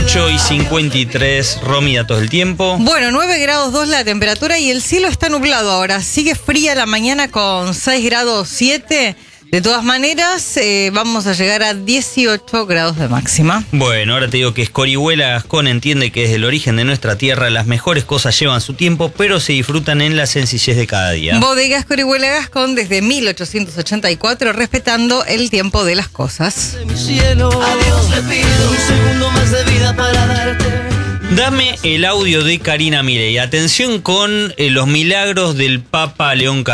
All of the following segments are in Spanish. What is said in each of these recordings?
8:53, Romy, datos del tiempo. Bueno, 9 grados 2 la temperatura y el cielo está nublado ahora. Sigue fría la mañana con 6 grados 7. De todas maneras, vamos a llegar a 18 grados de máxima. Bueno, ahora te digo que Escorihuela Gascón entiende que desde el origen de nuestra tierra las mejores cosas llevan su tiempo, pero se disfrutan en la sencillez de cada día. Bodega Escorihuela Gascón desde 1884, respetando el tiempo de las cosas. De mi cielo, adiós le pido un segundo más de vida para darte. Dame el audio de Karina Milei. Atención con los milagros del Papa León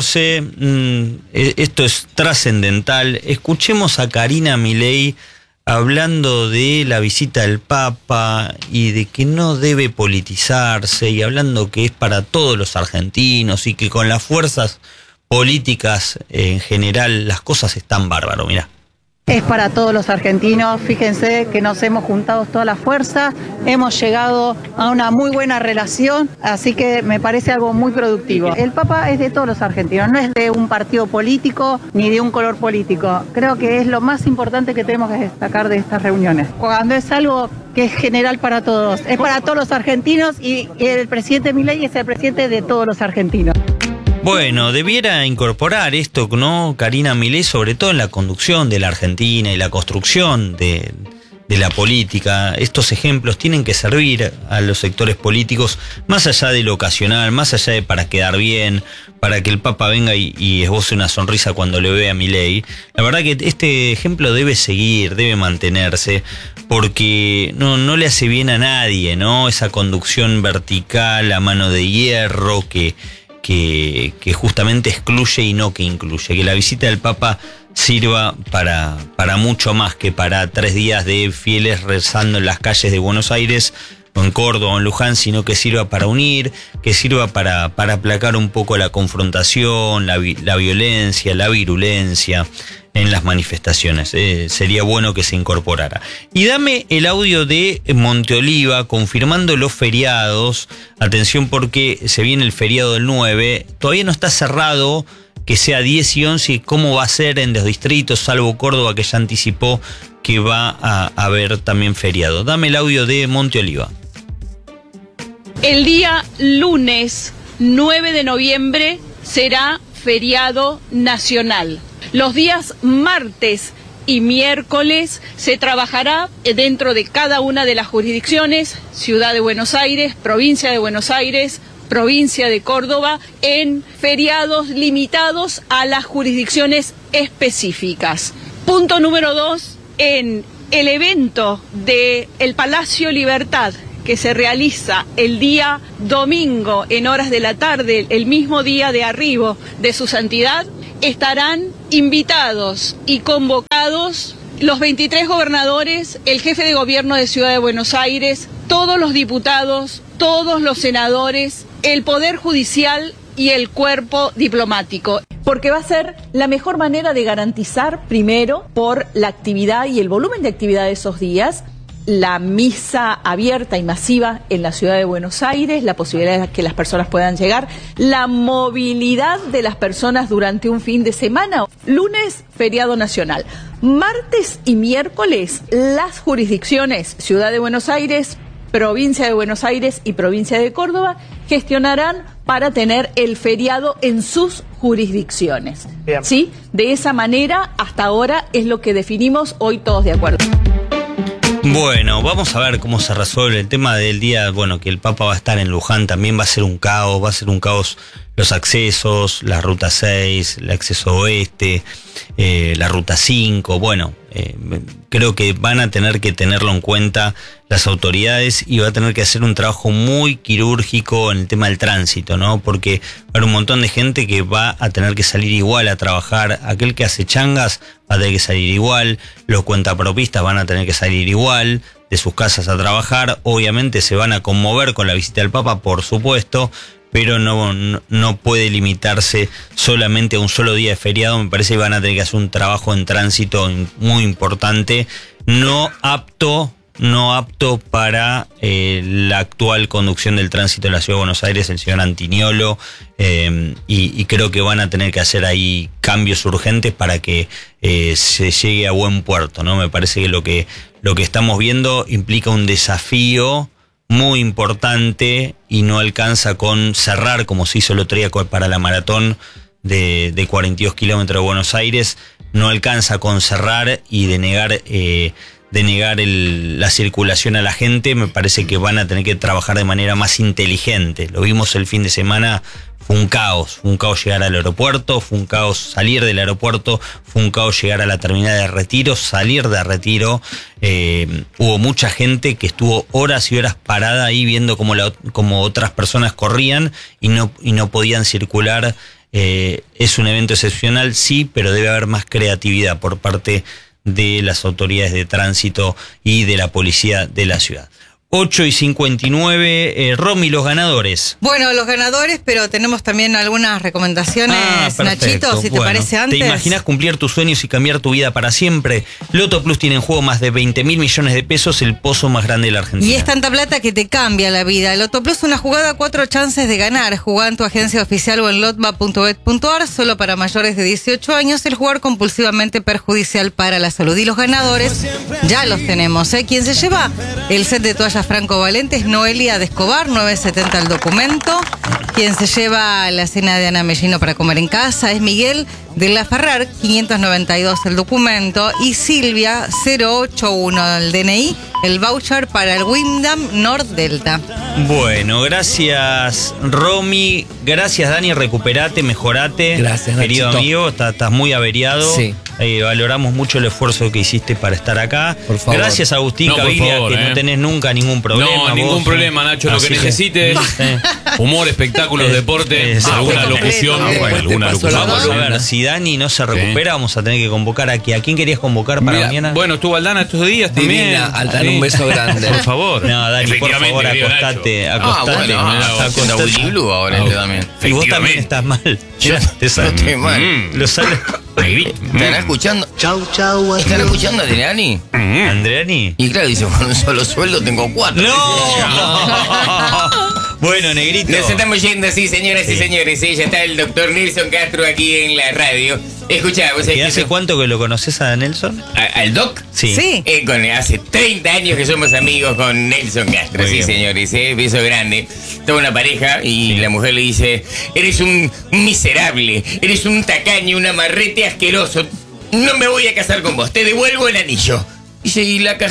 XIV. Esto es trascendental. Escuchemos a Karina Milei hablando de la visita del Papa y de que no debe politizarse, y hablando que es para todos los argentinos y que con las fuerzas políticas en general las cosas están bárbaro. Mirá. Es para todos los argentinos, fíjense que nos hemos juntado toda la fuerza, hemos llegado a una muy buena relación, así que me parece algo muy productivo. El Papa es de todos los argentinos, no es de un partido político ni de un color político. Creo que es lo más importante que tenemos que destacar de estas reuniones. Cuando es algo que es general para todos, es para todos los argentinos y el presidente Milei es el presidente de todos los argentinos. Bueno, debiera incorporar esto, ¿no? Karina Milei, sobre todo en la conducción de la Argentina y la construcción de la política. Estos ejemplos tienen que servir a los sectores políticos, más allá de lo ocasional, más allá de para quedar bien, para que el Papa venga y esboce una sonrisa cuando le ve a Milei. La verdad que este ejemplo debe seguir, debe mantenerse, porque no le hace bien a nadie, ¿no? Esa conducción vertical, a mano de hierro, que justamente excluye y no que incluye. Que la visita del Papa sirva para mucho más que para 3 días de fieles rezando en las calles de Buenos Aires o en Córdoba o en Luján, sino que sirva para unir, que sirva para aplacar un poco la confrontación, la violencia, la virulencia en las manifestaciones. Sería bueno que se incorporara. Y dame el audio de Monteoliva confirmando los feriados. Atención, porque se viene el feriado del 9. Todavía no está cerrado que sea 10 y 11 y cómo va a ser en los distritos, salvo Córdoba, que ya anticipó que va a haber también feriado. Dame el audio de Monteoliva. El día lunes 9 de noviembre será feriado nacional. Los días martes y miércoles se trabajará dentro de cada una de las jurisdicciones, Ciudad de Buenos Aires, Provincia de Buenos Aires, Provincia de Córdoba, en feriados limitados a las jurisdicciones específicas. Punto número 2, en el evento del Palacio Libertad, que se realiza el día domingo en horas de la tarde, el mismo día de arribo de su santidad, estarán invitados y convocados los 23 gobernadores, el jefe de gobierno de Ciudad de Buenos Aires, todos los diputados, todos los senadores, el Poder Judicial y el cuerpo diplomático. Porque va a ser la mejor manera de garantizar, primero, por la actividad y el volumen de actividad de esos días, la misa abierta y masiva en la Ciudad de Buenos Aires, la posibilidad de que las personas puedan llegar, la movilidad de las personas durante un fin de semana. Lunes, feriado nacional. Martes y miércoles, las jurisdicciones Ciudad de Buenos Aires, Provincia de Buenos Aires y Provincia de Córdoba gestionarán para tener el feriado en sus jurisdicciones. Bien. ¿Sí? De esa manera, hasta ahora es lo que definimos, hoy todos de acuerdo. Bueno, vamos a ver cómo se resuelve el tema del día. Bueno, que el Papa va a estar en Luján, también va a ser un caos los accesos, la ruta 6, el acceso oeste, la ruta 5. Bueno, creo que van a tener que tenerlo en cuenta las autoridades y va a tener que hacer un trabajo muy quirúrgico en el tema del tránsito, ¿no? Porque va a haber un montón de gente que va a tener que salir igual a trabajar. Aquel que hace changas va a tener que salir igual, los cuentapropistas van a tener que salir igual de sus casas a trabajar. Obviamente se van a conmover con la visita del Papa, por supuesto, pero no puede limitarse solamente a un solo día de feriado. Me parece que van a tener que hacer un trabajo en tránsito muy importante, no apto no apto para la actual conducción del tránsito de la Ciudad de Buenos Aires, el señor Antiniolo, y creo que van a tener que hacer ahí cambios urgentes para que se llegue a buen puerto, ¿no? Me parece que lo que estamos viendo implica un desafío muy importante y no alcanza con cerrar, como se hizo el otro día para la maratón de 42 kilómetros de Buenos Aires, no alcanza con cerrar y denegar la circulación a la gente. Me parece que van a tener que trabajar de manera más inteligente. Lo vimos el fin de semana, fue un caos llegar al aeropuerto, fue un caos salir del aeropuerto, fue un caos llegar a la terminal de Retiro, salir de Retiro. Hubo mucha gente que estuvo horas y horas parada ahí viendo cómo otras personas corrían y no podían circular. Es un evento excepcional, sí, pero debe haber más creatividad por parte de las autoridades de tránsito y de la policía de la ciudad. 8:59, Romy, los ganadores. Bueno, los ganadores, pero tenemos también algunas recomendaciones, Nachito, si te parece antes. ¿Te imaginas cumplir tus sueños y cambiar tu vida para siempre? Loto Plus tiene en juego más de 20.000 millones de pesos, el pozo más grande de la Argentina. Y es tanta plata que te cambia la vida. Loto Plus, una jugada, 4 chances de ganar. Jugá en tu agencia oficial o en lotba.bet.ar, solo para mayores de 18 años. El jugar compulsivamente perjudicial para la salud. Y los ganadores ya los tenemos, ¿eh? ¿Quién se lleva el set de toallas Franco Valentes? Noelia de Escobar, 970 el documento. Quien se lleva la cena de Ana Mellino para comer en casa es Miguel de la Ferrar, 592 el documento. Y Silvia, 081 el DNI, el voucher para el Wyndham North Delta. Bueno, gracias Romy, gracias Dani, recuperate, mejorate. Gracias, querido Nachito. amigo, estás muy averiado. Sí. Valoramos mucho el esfuerzo que hiciste para estar acá. Por favor. Gracias Agustín por Caviglia, favor, que no tenés nunca ningún problema. No, ningún vos, problema, Nacho. Lo así que necesites, humor, espectáculos, deporte, alguna locución. Alguna locución. Vamos a ver, si Dani no se recupera, vamos a tener que convocar aquí. ¿A quién querías convocar para Mira, mañana? bueno, estuvo Aldana estos días también. Divina, Aldana, un beso grande. Por favor. No, Dani, por favor, Efectivamente, acostate. Acostate. Acostate. Blue ahora este también. Y vos también estás mal. Mirá, te sale. estoy mal. Lo sale. ¿Están escuchando? ¿Están escuchando a Adriani? ¿Andreani? Y claro, dice, con un solo sueldo tengo 4. ¡No! Bueno, Negrito. Nos estamos yendo, sí, señoras y señores. Sí, ya está el doctor Nelson Castro aquí en la radio. Escuchá, ¿vos ¿Y hace cuánto que lo conoces a Nelson? ¿Al doc? Sí. Hace 30 años que somos amigos con Nelson Castro, Muy sí, bien. señores. Beso grande. Estaba una pareja y la mujer le dice: eres un miserable, eres un tacaño, un amarrete asqueroso. No me voy a casar con vos, te devuelvo el anillo. Dice, ¿y la